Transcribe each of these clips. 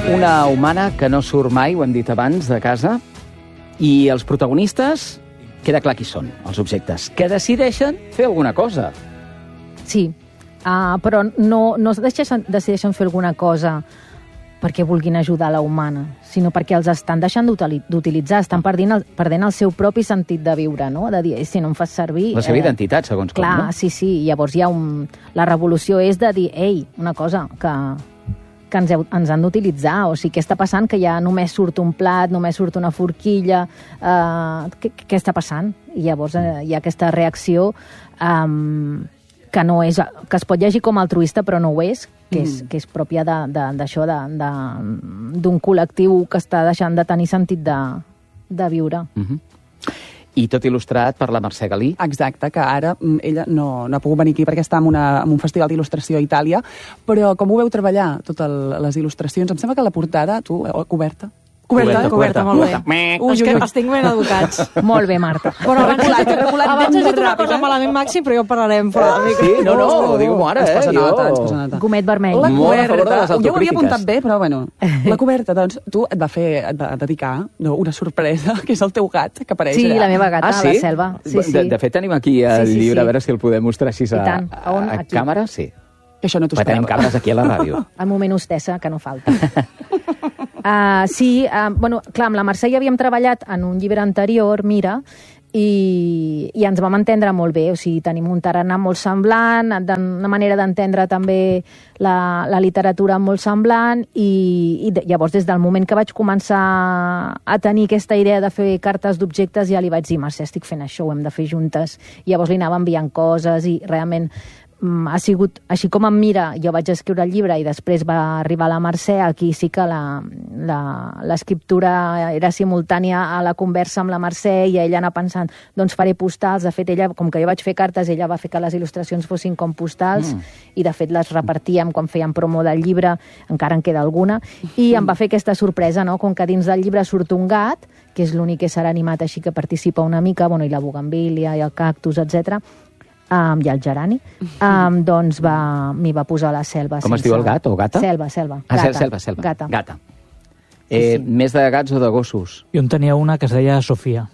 Una humana que no surt mai, ho hem dit abans, de casa, i els protagonistes, queda clar qui són, els objectes, que decideixen fer alguna cosa. Sí, però no decideixen fer alguna cosa perquè vulguin ajudar la humana, sinó perquè els estan deixant d'utilitzar, estan perdent el seu propi sentit de viure, no? De dir, si no em fas servir... La seva identitat, segons com, no? Clar, sí, llavors hi ha la revolució és de dir, ei, una cosa, que ens han d'utilitzar, o sigui, què està passant? Que ja només surt un plat, només surt una forquilla, què està passant? I llavors hi ha aquesta reacció que no és, que es pot llegir com altruista, però no ho és, que és pròpia d'això, d'un col·lectiu que està deixant de tenir sentit de viure. I tot il·lustrat per la Mercè Galí. Exacte, que ara ella no ha pogut venir aquí perquè està en un festival d'il·lustració a Itàlia, però com ho veu treballar, totes les il·lustracions? Em sembla que la portada, tu, coberta, molt bé. És que estic ben educats. Molt bé, Marta. Bueno, abans has dit una cosa malament, Màxim, però ja en parlarem. Sí, no, digue-m'ho ara, ens posa nota. Gomet vermell. La Molt a favor de les coberta, jo ho havia autocrítiques. apuntat bé, però bueno. La coberta, doncs, tu et va dedicar una sorpresa, que és el teu gat, que apareix Sí, allà. la meva gata, sí? la Selva. Sí. De fet, tenim aquí el llibre, a veure si el podem mostrar així a càmera. Sí. Això no t'ho Tenim esperava. càmeres aquí a la ràdio. El moment hostessa, que no falta. Bueno, clar, amb la Mercè ja havíem treballat en un llibre anterior, Mira, i ens vam entendre molt bé, o sigui, tenim un tarannà molt semblant, una manera d'entendre també la literatura molt semblant, i llavors des del moment que vaig començar a tenir aquesta idea de fer cartes d'objectes ja li vaig dir, Mercè, estic fent això, ho hem de fer juntes, i llavors li anava enviant coses i realment ha sigut, així com em Mira, jo vaig escriure el llibre i després va arribar la Mercè, aquí sí que l'escriptura era simultània a la conversa amb la Mercè i ella anava pensant, doncs faré postals, de fet ella, com que jo vaig fer cartes, ella va fer que les il·lustracions fossin com postals i de fet les repartíem quan fèiem promo del llibre, encara en queda alguna, i em va fer aquesta sorpresa, no? Com que dins del llibre surt un gat, que és l'únic que serà animat així que participa una mica, bueno, i la bugambília i el cactus, etc. I el gerani, doncs m'hi va posar la Selva. Com es diu el gat o gata? Selva. Gata. Més de gats o de gossos? Jo en tenia una que es deia Sofia.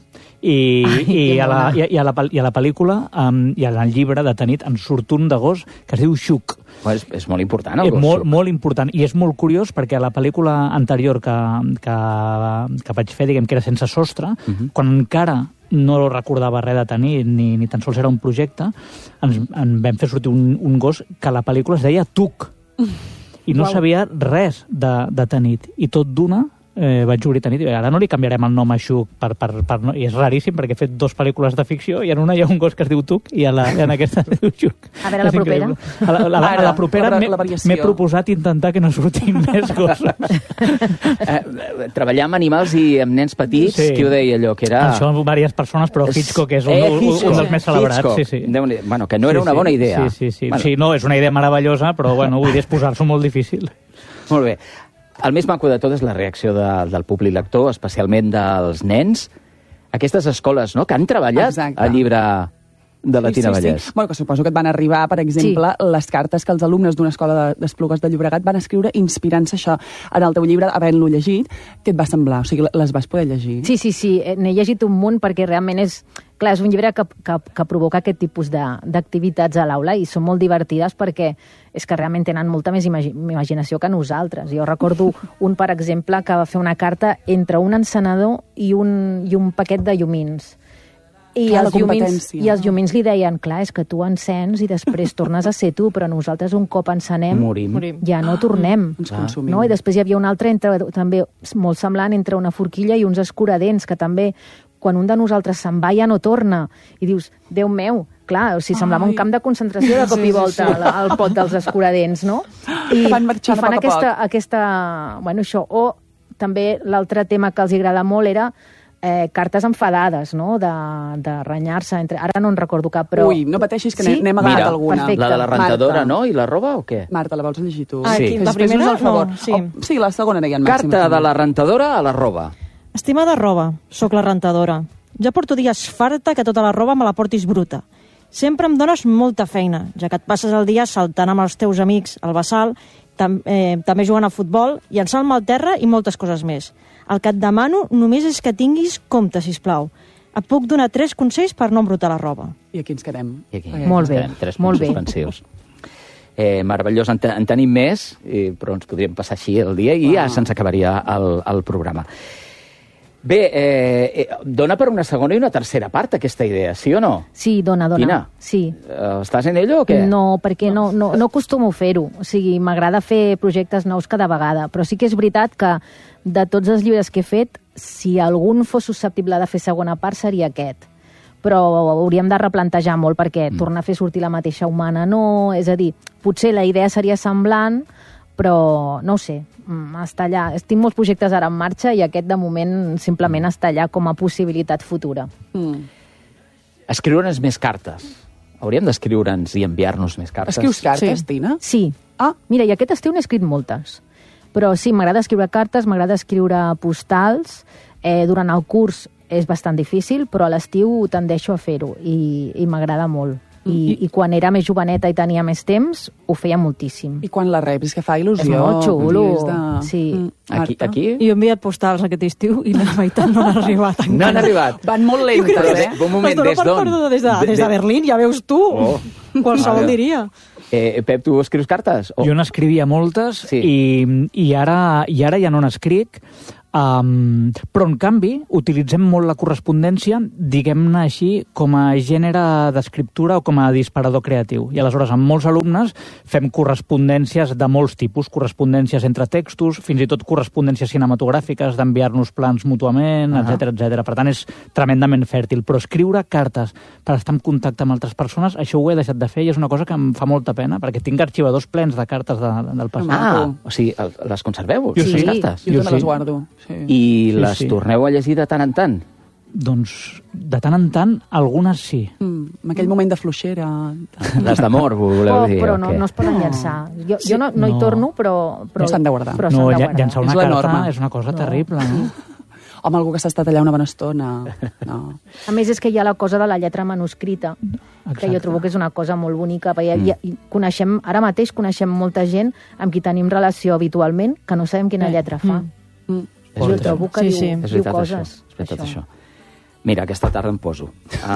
I a la pel·lícula i en el llibre de Tanit en surt un de gos que es diu Xuc. És molt important, el gos Xuc. Molt important. I és molt curiós perquè a la pel·lícula anterior que vaig fer, diguem que era sense sostre, quan encara no recordava res de Tanit, ni tan sols era un projecte, en vam fer sortir un gos que a la pel·lícula es deia Tuc. I no sabia res de Tanit. I tot d'una vaig obrir Tanit i ara no li canviarem el nom a Xuc i és raríssim perquè he fet 2 pel·lícules de ficció i en una hi ha un gos que es diu Tuc i en aquesta es diu Xuc. A veure, la propera. A la propera m'he proposat intentar que no surtin més gossos. Treballar amb animals i amb nens petits, qui ho deia allò? Que era... Això diverses persones, però Hitchcock és un dels més celebrats. Bueno, que no era una bona idea. Sí, no, és una idea meravellosa, però bueno, vull dir, és posar-s'ho molt difícil. Molt bé. El més maco de tot és la reacció del públic lector, especialment dels nens. Aquestes escoles, no?, que han treballat el llibre de la Tina Vallès. Bueno, que suposo que et van arribar, per exemple, les cartes que els alumnes d'una escola d'Esplugues de Llobregat van escriure inspirant-se això en el teu llibre, havent-lo llegit. Què et va semblar? O sigui, les vas poder llegir? Sí, n'he llegit un munt perquè realment és un llibre que provoca aquest tipus d'activitats a l'aula i són molt divertides perquè és que realment tenen molta més imaginació que nosaltres. Jo recordo un, per exemple, que va fer una carta entre un encenedor i un paquet de llumins. I els llumins li deien, clar, és que tu encens i després tornes a ser tu, però nosaltres un cop encenem ja no tornem. No? I després hi havia un altre, també molt semblant, entre una forquilla i uns escuradents, que també, quan un de nosaltres se'n va ja no torna. I dius, Déu meu, clar, o sigui, semblava un camp de concentració de cop i volta al pot dels escuradents, no? I fan aquesta... Bueno, això. O també l'altre tema que els agrada molt era cartes enfadades, no?, de renyar-se. Ara no en recordo cap, però... Ui, no pateixis, que n'hem agafat alguna. La de la rentadora, no? I la roba, o què? Marta, la vols llegir tu? Sí. La primera, no. Sí, la segona deia en Màxim. Carta de la rentadora a la roba. Estimada roba, sóc la rentadora. Ja porto dies farta que tota la roba me la portis bruta. Sempre em dones molta feina, ja que et passes el dia saltant amb els teus amics al Bassal també jugant a futbol, llançar-me al terra i moltes coses més. El que et demano només és que tinguis compte, sisplau. Et puc donar 3 consells per no embrutar la roba. I aquí ens quedem. Molt bé, molt bé. Meravellós, en tenim més, però ens podríem passar així el dia i ja se'ns acabaria el programa. Bé, dona per una segona i una tercera part aquesta idea, sí o no? Sí, dona. Quina? Sí. Estàs en ello o què? No, perquè no acostumo a fer-ho. O sigui, m'agrada fer projectes nous cada vegada, però sí que és veritat que de tots els llibres que he fet, si algun fos susceptible de fer segona part seria aquest. Però hauríem de replantejar molt perquè tornar a fer sortir la mateixa humana no... És a dir, potser la idea seria semblant, però no ho sé, està allà. Tinc molts projectes ara en marxa i aquest de moment simplement està allà com a possibilitat futura. Escriure'ns més cartes. Hauríem d'escriure'ns i enviar-nos més cartes. Escrius cartes, Tina? Sí. Mira, i aquest estiu n'he escrit moltes. Però sí, m'agrada escriure cartes, m'agrada escriure postals. Durant el curs és bastant difícil, però a l'estiu tendeixo a fer-ho i m'agrada molt. I quan era més joveneta i tenia més temps, ho feia moltíssim. I quan la reps, que fa il·lusió. És molt xulo. Sí. Aquí? Jo he enviat postals aquest estiu i la meitat no han arribat encara. No han arribat? Van molt lentes, Un moment, des d'on? Des de Berlín, ja veus tu. Qualsevol diria. Pep, tu escrius cartes? Jo n'escrivia moltes i ara ja no n'escric. Però, en canvi, utilitzem molt la correspondència, diguem-ne així, com a gènere d'escriptura o com a disparador creatiu. I aleshores, amb molts alumnes, fem correspondències de molts tipus, correspondències entre textos, fins i tot correspondències cinematogràfiques, d'enviar-nos plans mútuament, etc. Per tant, és tremendament fèrtil. Però escriure cartes per estar en contacte amb altres persones, això ho he deixat de fer i és una cosa que em fa molta pena, perquè tinc arxivadors plens de cartes del passat. O sigui, les conserveu? Jo sí. Les cartes? Jo també les guardo. Sí. I les torneu a llegir de tant en tant? Doncs, de tant en tant, algunes sí. En aquell moment de fluixera. Les d'amor, voleu dir? Però no es poden llançar. Jo no hi torno, però s'han de guardar. No, llançar una carta és una cosa terrible, no? Home, algú que s'ha estat allà una bona estona. No. A més, és que hi ha la cosa de la lletra manuscrita, que jo trobo que és una cosa molt bonica. Ara mateix coneixem molta gent amb qui tenim relació habitualment que no sabem quina lletra fa. Jo trobo que diu coses. És veritat, això. Mira, aquesta tarda em poso.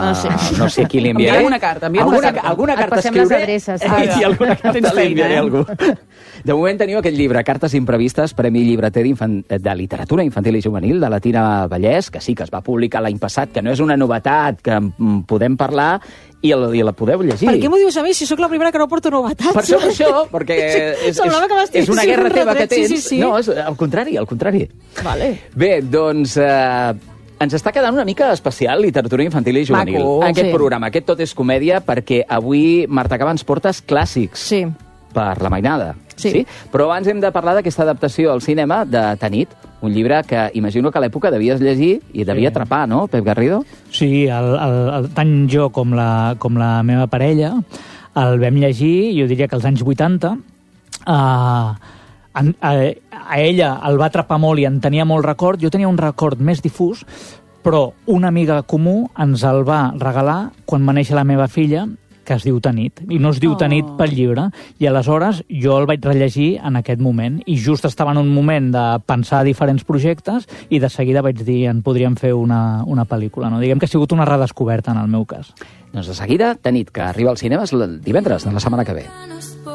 No sé a qui li enviaré. Enviem una carta. Alguna carta passem les adreces. I alguna carta li enviaré a algú. De moment teniu aquest llibre, Cartes imprevistes, Premi Llibreter de Literatura Infantil i Juvenil de la Tina Vallès, que sí que es va publicar l'any passat, que no és una novetat, que podem parlar i la podeu llegir. Per què m'ho dius a mi, si sóc la primera que no porto novetats? Per això, perquè és una guerra teva que tens. Sí. No, és al contrari. Vale. Bé, doncs... ens està quedant una mica especial literatura infantil i juvenil. Maco. Aquest programa, aquest Tot és comèdia, perquè avui, Marta Caba, ens portes clàssics. Sí. Per la mainada. Sí. Però abans hem de parlar d'aquesta adaptació al cinema de Tanit, un llibre que imagino que a l'època devies llegir i devia atrapar, no, Pep Garrido? Sí, tant jo com la meva parella el vam llegir, jo diria que als anys 80, a ella el va atrapar molt i en tenia molt record, jo tenia un record més difús, però una amiga comú ens el va regalar quan va néixer la meva filla, que es diu Tanit, i no es diu Tanit pel llibre, i aleshores jo el vaig rellegir en aquest moment, i just estava en un moment de pensar diferents projectes, i de seguida vaig dir, en podríem fer una pel·lícula, no? Diguem que ha sigut una redescoberta en el meu cas. Doncs de seguida, Tanit, que arriba als cinemes el divendres de la setmana que ve.